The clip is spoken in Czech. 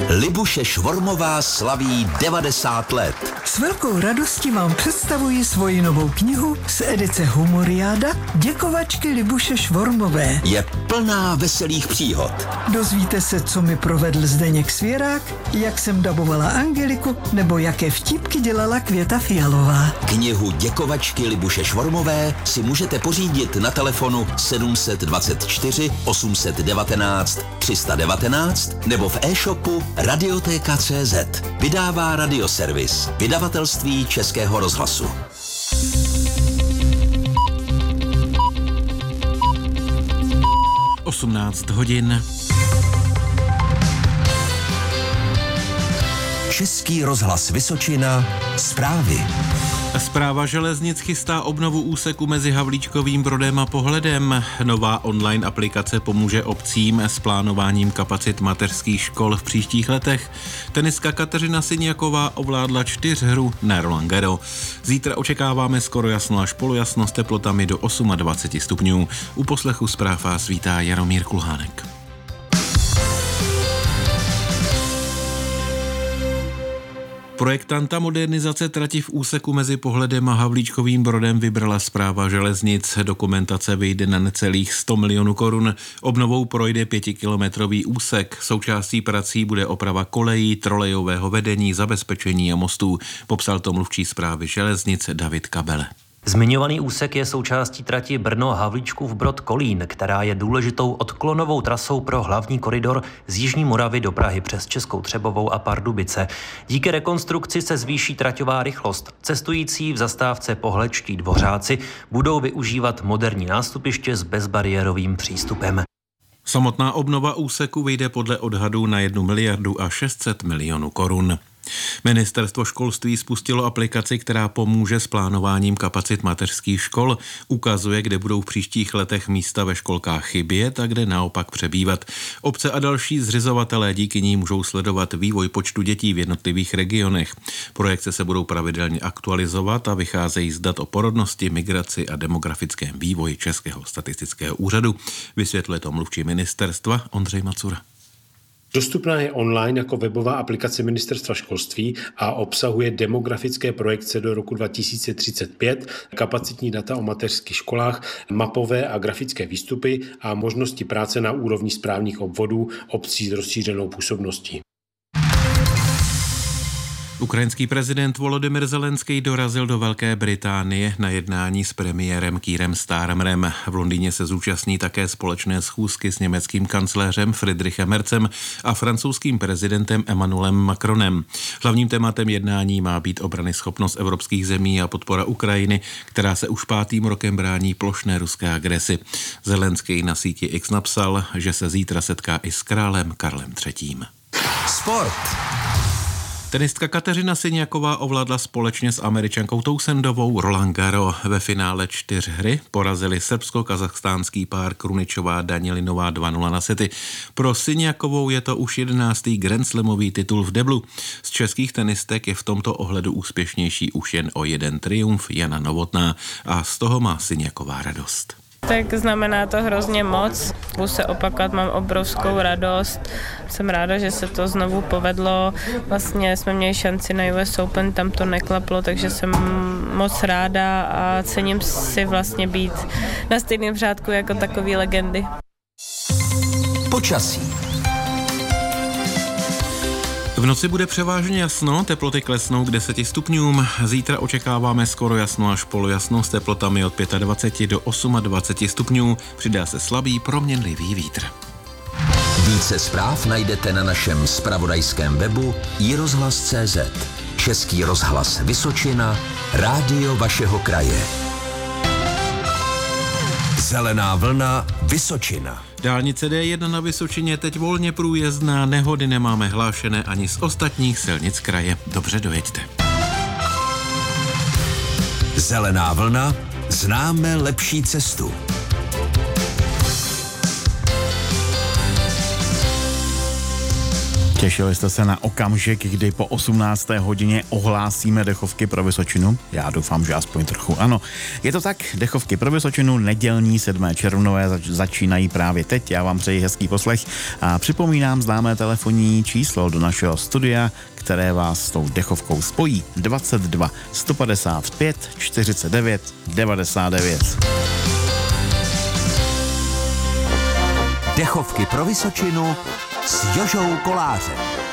Libuše Švormová slaví 90 let. S velkou radostí vám představuji svoji novou knihu z edice Humoriáda Děkovačky Libuše Švormové. Je plná veselých příhod. Dozvíte se, co mi provedl Zdeněk Svěrák, jak jsem dabovala Angeliku, nebo jaké vtípky dělala Květa Fialová. Knihu Děkovačky Libuše Švormové si můžete pořídit na telefonu 724 819 319 nebo v e-shopu Radiotéka.cz. Vydává Radioservis, vydavatelství Českého rozhlasu. (18 hodin). Český rozhlas Vysočina, zprávy. Správa železnic chystá obnovu úseku mezi Havlíčkovým Brodem a Pohledem. Nová online aplikace pomůže obcím s plánováním kapacit mateřských škol v příštích letech. Tenistka Kateřina Siniaková ovládla 4hru na Roland Garros. Zítra očekáváme skoro jasno až polojasno s teplotami do 28 stupňů. U poslechu zpráv vás vítá Jaromír Kulhánek. Projektanta modernizace trati v úseku mezi Pohledem a Havlíčkovým Brodem vybrala Správa železnic. Dokumentace vyjde na necelých 100 milionů korun. Obnovou projde 5kilometrový úsek. Součástí prací bude oprava kolejí, trolejového vedení, zabezpečení a mostů. Popsal to mluvčí Správy železnic David Kabele. Zmiňovaný úsek je součástí trati Brno-Havlíčkův Brod-Kolín, která je důležitou odklonovou trasou pro hlavní koridor z Jižní Moravy do Prahy přes Českou Třebovou a Pardubice. Díky rekonstrukci se zvýší traťová rychlost. Cestující v zastávce Pohledští Dvořáci budou využívat moderní nástupiště s bezbariérovým přístupem. Samotná obnova úseku vyjde podle odhadů na 1 miliardu a 600 milionů korun. Ministerstvo školství spustilo aplikaci, která pomůže s plánováním kapacit mateřských škol, ukazuje, kde budou v příštích letech místa ve školkách chybět a kde naopak přebývat. Obce a další zřizovatelé díky ní můžou sledovat vývoj počtu dětí v jednotlivých regionech. Projekce se budou pravidelně aktualizovat a vycházejí z dat o porodnosti, migraci a demografickém vývoji Českého statistického úřadu, vysvětluje to mluvčí ministerstva Ondřej Macura. Dostupná je online jako webová aplikace Ministerstva školství a obsahuje demografické projekce do roku 2035, kapacitní data o mateřských školách, mapové a grafické výstupy a možnosti práce na úrovni správních obvodů obcí s rozšířenou působností. Ukrajinský prezident Volodymyr Zelenský dorazil do Velké Británie na jednání s premiérem Keirem Starmerem. V Londýně se zúčastní také společné schůzky s německým kancléřem Friedrichem Merzem a francouzským prezidentem Emmanuelem Macronem. Hlavním tématem jednání má být obranyschopnost evropských zemí a podpora Ukrajiny, která se už 5. rokem brání plošné ruské agresi. Zelenský na síti X napsal, že se zítra setká i s králem Karlem III. Sport. Tenistka Kateřina Siniaková ovládla společně s Američankou Tousendovou Roland Garros. Ve finále 4hry porazili srbsko-kazachstánský pár Kruničová Danielinová 2-0 na sety. Pro Siniakovou je to už 11. grandslamový titul v deblu. Z českých tenistek je v tomto ohledu úspěšnější už jen o jeden triumf Jana Novotná a z toho má Siniaková radost. Tak znamená to hrozně moc. Budu se opakovat, mám obrovskou radost. Jsem ráda, že se to znovu povedlo. Vlastně jsme měli šanci na US Open, tam to neklaplo, takže jsem moc ráda a cením si vlastně být na stejném řádku jako takový legendy. Počasí. V noci bude převážně jasno, teploty klesnou k 10 stupňům. Zítra očekáváme skoro jasno až polojasno s teplotami od 25 do 28 stupňů. Přidá se slabý proměnlivý vítr. Více zpráv najdete na našem zpravodajském webu iRozhlas.cz. Český rozhlas Vysočina, rádio vašeho kraje. Zelená vlna Vysočina. Dálnice D1 na Vysočině teď volně průjezdná, nehody nemáme hlášené ani z ostatních silnic kraje. Dobře dojeďte. Zelená vlna, známe lepší cestu. Těšili jste se na okamžik, kdy po 18. hodině ohlásíme dechovky pro Vysočinu? Já doufám, že aspoň trochu ano. Je to tak, dechovky pro Vysočinu nedělní 7. červnové začínají právě teď. Já vám přeji hezký poslech a připomínám známé telefonní číslo do našeho studia, které vás s tou dechovkou spojí. 22 155 49 99. Dechovky pro Vysočinu s Jožou Kolářem.